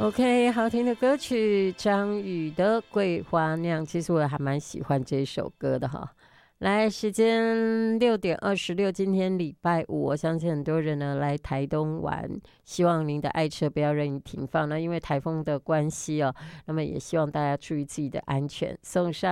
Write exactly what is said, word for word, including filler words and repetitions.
OK， 好听的歌曲，张宇的《桂花酿》，其实我还蛮喜欢这首歌的哈。来，时间六点二十六，今天礼拜五，我相信很多人呢来台东玩，希望您的爱车不要任意停放。那因为台风的关系哦，那么也希望大家注意自己的安全。送上。